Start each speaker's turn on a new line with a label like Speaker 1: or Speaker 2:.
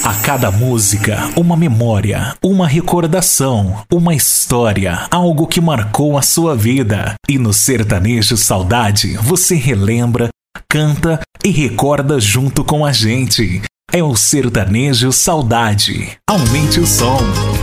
Speaker 1: A cada música, uma memória, uma recordação, uma história, algo que marcou a sua vida. E no Sertanejo Saudade, você relembra, canta e recorda junto com a gente. É o Sertanejo Saudade. Aumente o som.